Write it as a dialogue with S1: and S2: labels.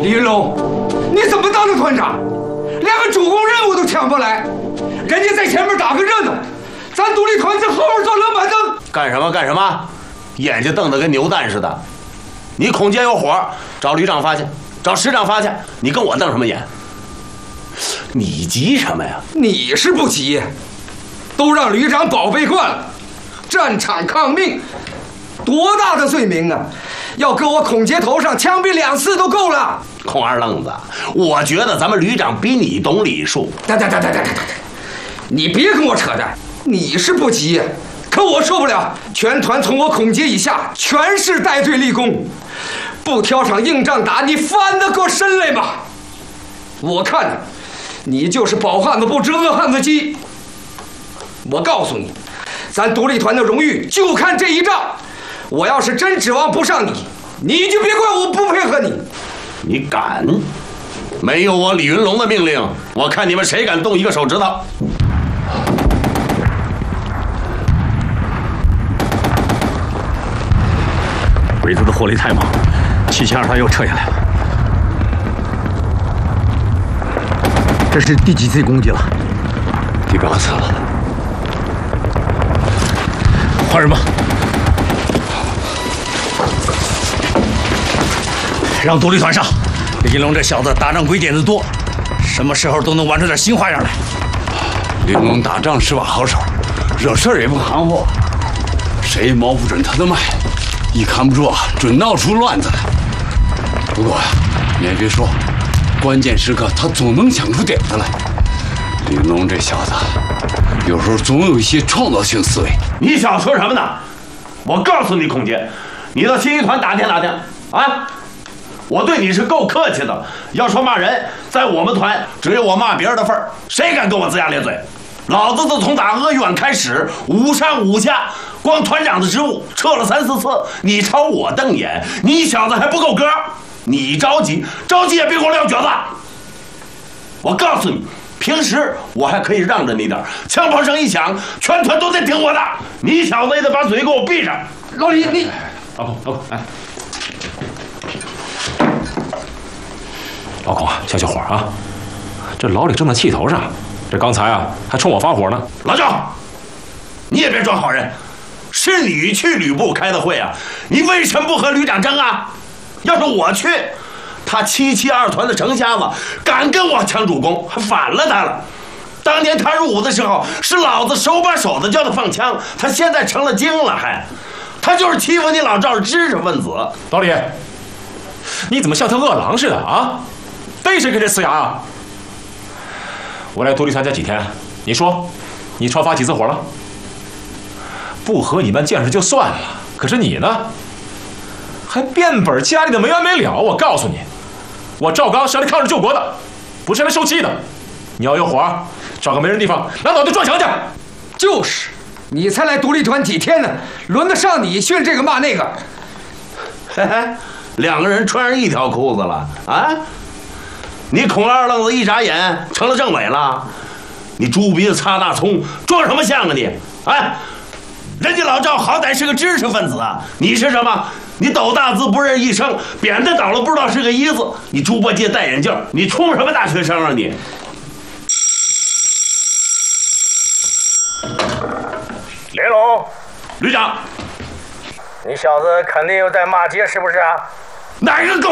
S1: 李云龙，你怎么当的团长？连个主攻任务都抢不来，人家在前面打个热闹，咱独立团在后面做冷板凳。
S2: 干什么干什么？眼睛瞪得跟牛蛋似的。你孔杰有火，找旅长发去，找师长发去，你跟我瞪什么眼？你急什么呀？
S1: 你是不急，都让旅长宝贝惯了，战场抗命，多大的罪名啊！要搁我孔杰头上枪毙2次都够了。
S2: 孔二愣子，我觉得咱们旅长比你懂礼数。
S1: 等，你别跟我扯淡，你是不急，可我受不了，全团从我孔杰以下全是带队立功，不挑场硬仗打，你翻得过身来吗？我看你就是饱汉子不知饿汉子饥。我告诉你，咱独立团的荣誉就看这一仗。我要是真指望不上你，你就别怪我不配合你。
S2: 你敢？没有我李云龙的命令，我看你们谁敢动一个手指头。
S3: 鬼子的火力太猛，772团又撤下来了。这是第几次攻击了？
S4: 第8次了。
S3: 换人吧，让独立团上。李云龙这小子打仗鬼点子多，什么时候都能玩出点新花样来。
S4: 李云龙打仗是把好手，惹事儿也不含糊，谁也摸不准他的脉，一看不住啊，准闹出乱子来。不过呀，你也别说，关键时刻他总能想出点子来。李云龙这小子，有时候总有一些创造性思维。
S2: 你想说什么呢？我告诉你，孔杰，你到新一团打听打听啊！我对你是够客气的。要说骂人，在我们团只有我骂别人的份儿，谁敢跟我龇牙咧嘴？老子自从打鄂豫皖开始，5上5下，光团长的职务撤了3、4次。你朝我瞪眼，你小子还不够格？你着急也别给我撂蹶子！我告诉你，平时我还可以让着你点，枪炮声一响，全团都得听我的。你小子也得把嘴给我闭上。
S1: 老李，你
S3: 老孔，哎，老孔啊，消消火啊！这老李正在气头上，这刚才啊还冲我发火呢。
S2: 老赵，你也别装好人，是你去旅部开的会啊，你为什么不和旅长争啊？要是我去，他772团的程瞎子敢跟我抢主攻，还反了他了。当年他入伍的时候，是老子手把手的教他放枪，他现在成了精了，他就是欺负你老赵知识分子。
S3: 老李，你怎么像条饿狼似的啊？逮谁跟谁呲牙啊？我来独立团才几天，你说，你超发几次火了？不和你们见识就算了，可是你呢？还变本加厉的没完没了！我告诉你，我赵刚是来抗日救国的，不是来受气的。你要有火，找个没人地方拿脑袋撞墙去。
S1: 就是，你才来独立团几天呢，轮得上你训这个骂那个？
S2: 嘿嘿，2个人穿上一条裤子了啊！你孔二愣子一眨眼成了政委了，你猪鼻子擦大葱，装什么像啊你？啊！人家老赵好歹是个知识分子啊，你是什么？你斗大字不认一声，扁担倒了不知道是个一字。你猪八戒戴眼镜，你冲什么大学生啊你？
S5: 连龙，
S2: 旅长，
S5: 你小子肯定又在骂街是不是啊？
S2: 哪个狗